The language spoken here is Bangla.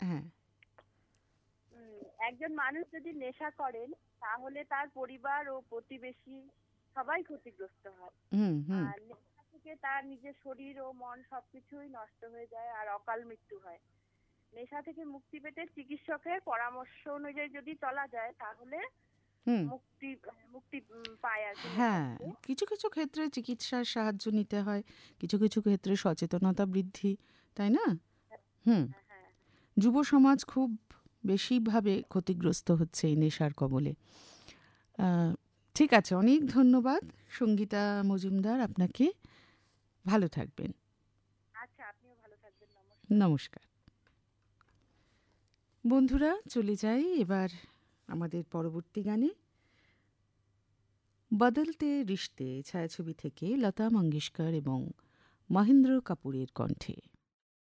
হ্যাঁ। একজন মানুষ যদি নেশা করেন তাহলে তার পরিবার ও প্রতিবেশী সবাই ক্ষতিগ্রস্ত হয়। হুম, হুম। আর নেশা থেকে তার নিজের শরীর ও মন সবকিছুই নষ্ট হয়ে যায় আর অকাল মৃত্যু হয়। নেশা থেকে মুক্তি পেতে চিকিৎসকের পরামর্শ অনুযায়ী যদি চলা যায় তাহলে হুম। মুক্তি মুক্তি পায় আর কি নেশা হ্যাঁ, থেকে। কিছু কিছু ক্ষেত্রে চিকিৎসার সাহায্য নিতে হয়, কিছু কিছু ক্ষেত্রে সচেতনতা বৃদ্ধি, তাই না? হুম। হ্যাঁ, হ্যাঁ। যুব সমাজ খুব বেশিভাবে ক্ষতিগ্রস্ত হচ্ছে এই নেশার কবলে। আহ, ঠিক আছে, অনেক ধন্যবাদ সঙ্গীতা মজুমদার আপনাকে। ভালো থাকবেন। আচ্ছা, আপনিও ভালো থাকবেন। নমস্কার। নমস্কার। বন্ধুরা, চলে যাই এবার আমাদের পরবর্তী গানে। বদলতে রিশতে ছায়াছবি থেকে লতা মঙ্গেশকর এবং মহেন্দ্র কাপুরের কণ্ঠে।